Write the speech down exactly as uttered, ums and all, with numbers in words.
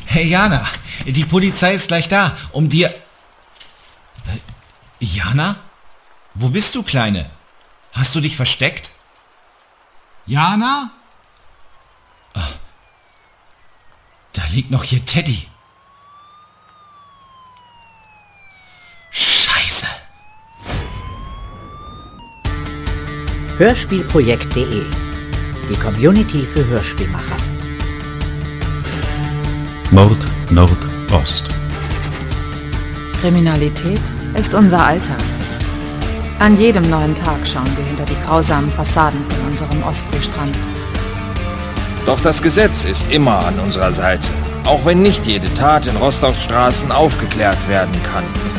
Hey Jana, die Polizei ist gleich da, um dir... Jana? Wo bist du, Kleine? Hast du dich versteckt? Jana? Oh, da liegt noch hier Teddy. Scheiße. Hörspielprojekt punkt de. Die Community für Hörspielmacher. Mord Nordost. Kriminalität ist unser Alltag. An jedem neuen Tag schauen wir hinter die grausamen Fassaden von unserem Ostseestrand. Doch das Gesetz ist immer an unserer Seite. Auch wenn nicht jede Tat in Rostocks Straßen aufgeklärt werden kann,